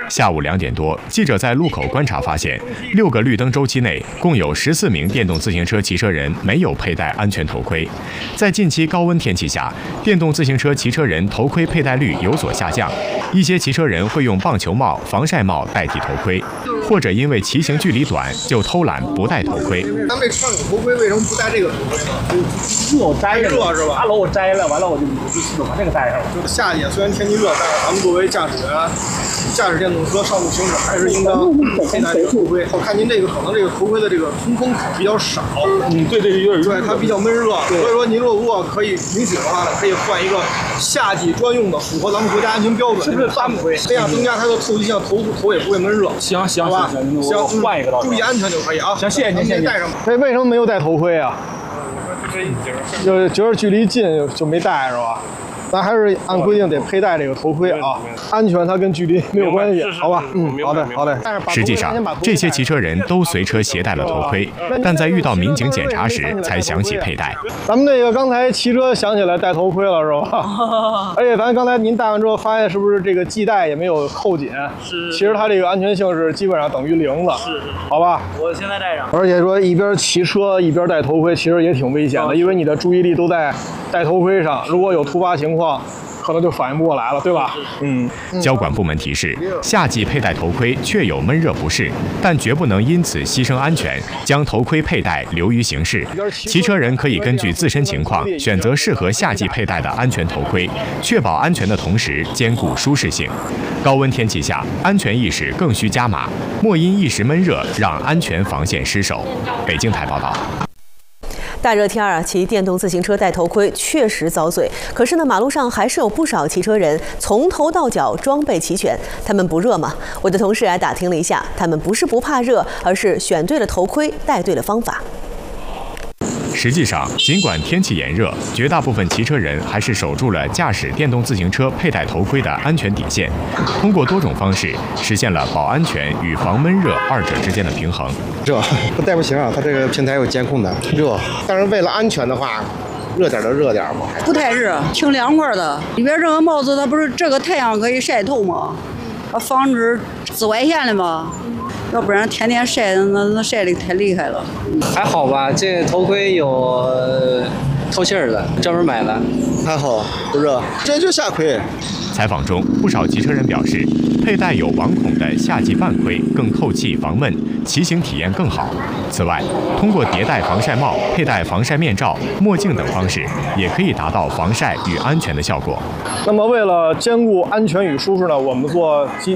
下午2点多，记者在路口观察发现，6个绿灯周期内，共有14名电动自行车骑车人没有佩戴安全头盔。在近期高温天气下，电动自行车骑车人头盔佩戴率有所下降，一些骑车人会用棒球帽、防晒帽代替头盔，或者因为骑行距离短就偷懒不戴头盔。 咱这穿有头盔，为什么不戴这个头盔呢？ 热摘了， 热是吧？ 完了我摘了，完了我就把这个戴上了。 就是夏天虽然天气热，但是咱们作为驾驶员、驾驶电动车上路行驶，还是应当佩戴这个头盔。我看您这个可能这个头盔的这个通风口比较少， 对，有点对，它比较闷热，所以说您如果可以允许的话呢，可以换一个夏季专用的，符合咱们国家安全标准的大盔，这样增加它的透气性，头也不会闷热。 行， 好吧， 行，换一个， 注意安全就可以啊。 行，谢谢您，谢谢。 戴上吧。为什么没有戴头盔啊？就觉得距离近就没戴是吧？咱还是按规定得佩戴这个头盔啊，安全它跟距离没有关系，好吧？好的。 实际上，这些骑车人都随车携带了头盔，但在遇到民警检查时才想起佩戴。 咱们这个刚才骑车想起来戴头盔了是吧？而且咱刚才您戴完之后，发现是不是这个系带也没有扣紧？ 是。 其实它这个安全性是基本上等于0的。是。好吧。 我现在戴上。 而且说一边骑车一边戴头盔，其实也挺危险的，因为你的注意力都在戴头盔上，如果有突发情况，可能就反应不过来了，对吧？ 交管部门提示，夏季佩戴头盔确有闷热不适，但绝不能因此牺牲安全，将头盔佩戴流于形式。骑车人可以根据自身情况选择适合夏季佩戴的安全头盔，确保安全的同时兼顾舒适性。高温天气下，安全意识更需加码，莫因一时闷热让安全防线失守。北京台报道。 大热天啊，骑电动自行车戴头盔确实遭罪。可是呢，马路上还是有不少骑车人从头到脚装备齐全。他们不热吗？我的同事打听了一下，他们不是不怕热，而是选对了头盔，戴对了方法。 实际上，尽管天气炎热，绝大部分骑车人还是守住了驾驶电动自行车佩戴头盔的安全底线，通过多种方式实现了保安全与防闷热2者之间的平衡。 热不戴不行啊，它这个平台有监控的。热，但是为了安全的话，热点就热点嘛。 不太热，挺凉快的。里边这个帽子，它不是这个太阳可以晒透吗？防止紫外线的嘛。要不然天天晒，那晒得太厉害了。 还好吧，这头盔有透气儿的，专门买的。 还好，不热，这就夏盔。 采访中，不少骑车人表示，佩戴有网孔的夏季半盔更透气防闷，骑行体验更好。此外，通过迭代防晒帽、佩戴防晒面罩、墨镜等方式，也可以达到防晒与安全的效果。 那么，为了兼顾安全与舒适呢，我们做